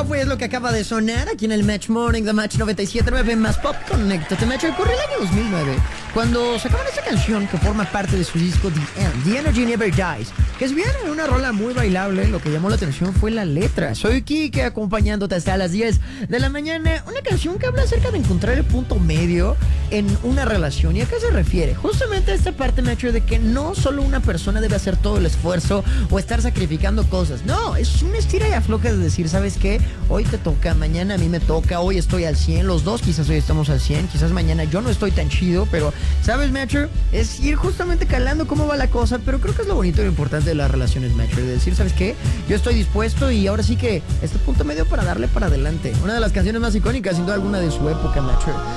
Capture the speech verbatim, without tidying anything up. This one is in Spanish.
Halfway es lo que acaba de sonar aquí en el Match Morning de Match noventa y siete punto nueve más Pop Conéctate. Match ocurrió el año dos mil nueve, cuando sacaban esta canción que forma parte de su disco The End, The Energy Never Dies, que es bien una rola muy bailable. Lo que llamó la atención fue la letra. Soy Kike, acompañándote hasta las diez de la mañana. Una canción que habla acerca de encontrar el punto medio en una relación. ¿Y a qué se refiere? Justamente a esta parte, Match, de que no solo una persona debe hacer todo el esfuerzo o estar sacrificando cosas. No, es un estira y afloja de decir, ¿sabes qué? Hoy te toca, mañana a mí me toca, hoy estoy al cien, los dos quizás hoy estamos al cien, quizás mañana yo no estoy tan chido, pero, ¿sabes, Matcher? Es ir justamente calando cómo va la cosa, pero creo que es lo bonito y lo importante de las relaciones, Matcher, de decir, ¿sabes qué? Yo estoy dispuesto y ahora sí que este punto medio para darle para adelante. Una de las canciones más icónicas, sin duda alguna, de su época, Matcher.